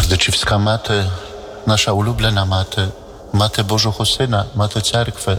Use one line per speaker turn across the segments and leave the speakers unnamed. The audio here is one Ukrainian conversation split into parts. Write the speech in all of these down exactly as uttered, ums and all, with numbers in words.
Zdechівська мати, наша улюблена мати, мати Божого Сина, мати Церкви.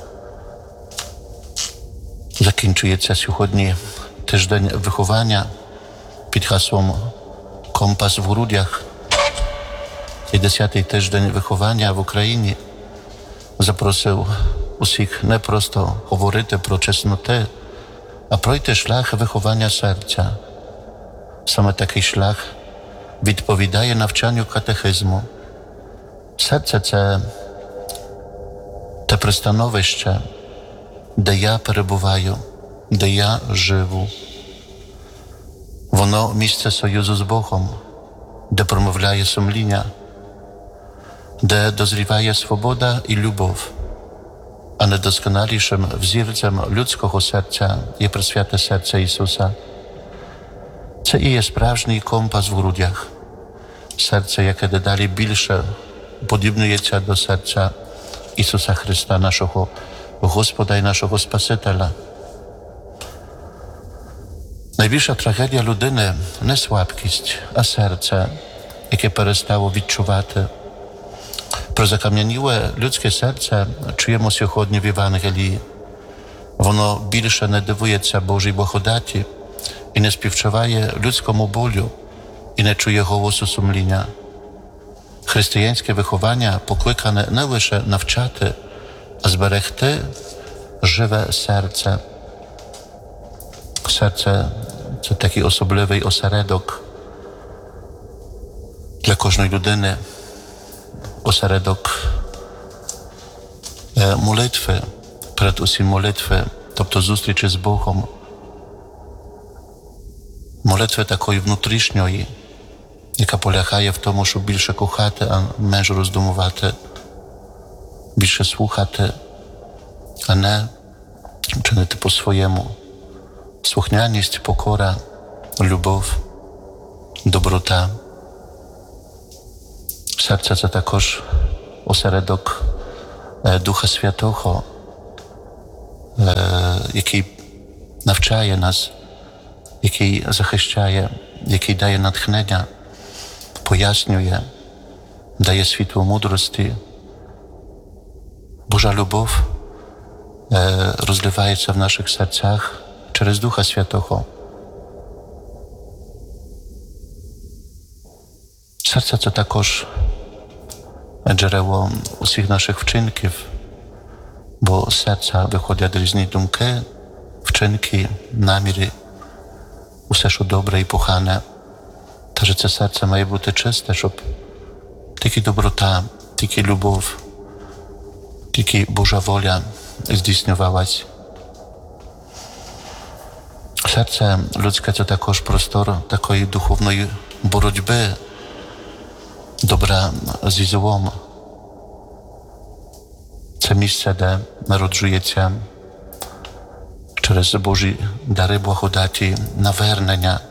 Закінчується сьогодні тиждень виховання під гаслом «Компас в грудях». І десятий тиждень виховання в Україні запросив усіх не просто говорити про чесноти, а пройти шлях виховання серця. Саме такий шлях відповідає навчанню катехизму. Серце – це те пристановище, де я перебуваю, де я живу. Воно – місце союзу з Богом, де промовляє сумління, де дозріває свобода і любов, а найдосконалішим взірцем людського серця є пресвяте серце Ісуса. Це і є справжній компас в грудях. Серце, яке дедалі більше подібнюється до серця Ісуса Христа, нашого Господа і нашого Спасителя. Найбільша трагедія людини – не слабкість, а серце, яке перестало відчувати. Про закам'яніле людське серце чуємо сьогодні в Євангелії. Воно більше не дивується Божій благодаті і не співчуває людському болю і не чує голосу сумління. Християнське виховання покликане не лише навчати, а зберегти живе серце. Серце – це такий особливий осередок для кожної людини. Осередок молитви, перед усім молитви, тобто зустрічі з Богом. Молитви такої внутрішньої, яка полягає в тому, щоб більше кохати, а менш роздумувати, більше слухати, а не чинити по-своєму. Слухняність, покора, любов, доброта. Серце – це також осередок Духа Святого, який навчає нас, який захищає, який дає натхнення, пояснює, дає світло мудрості. Божа любов розливається в наших серцях через Духа Святого. Серце – це також джерело усіх наших вчинків, бо з серця виходять різні думки, вчинки, наміри, усе, що добре і погане. Тож це серце має бути чисте, щоб тільки доброта, тільки любов, тільки Божа воля здійснювалась. Серце людське – це також простор такої духовної боротьби, добра зі злом. Це місце, де народжується через Божі дари благодаті навернення.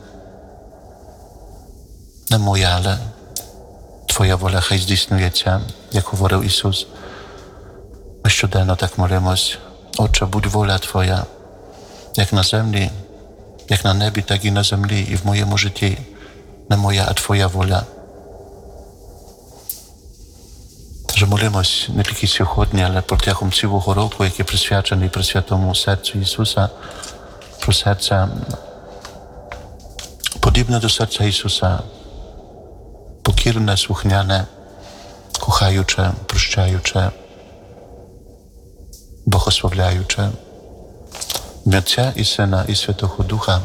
Не моя, але Твоя воля хай здійснюється, як говорив Ісус. Ми щоденно так молимось: Отче, будь воля Твоя, як на землі, як на небі, так і на землі, і в моєму житті. Не моя, а Твоя воля. Тож молимось не тільки сьогодні, але протягом цілого року, який присвячений Пресвятому серцю Ісуса, про серце подібне до серця Ісуса, покірне, слухняне, кохаюче, прощаюче, богословляюче. В ім'я Отця і Сина і Святого Духа.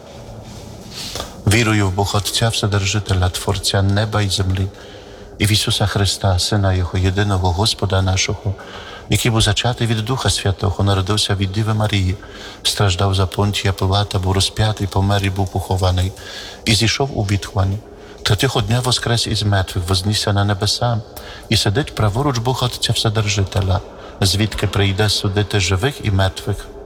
Вірую в Бога Отця Вседержителя, Творця неба і землі, і в Ісуса Христа, Сина Його, єдиного Господа нашого, який був зачатий від Духа Святого, народився від Діви Марії, страждав за Понтія Пилата, був розп'ятий, помер і був похований, і зійшов у відхвань. Третього дня воскрес із мертвих, вознісся на небеса, і сидить праворуч Бога Отця Вседержителя, звідки прийде судити живих і мертвих.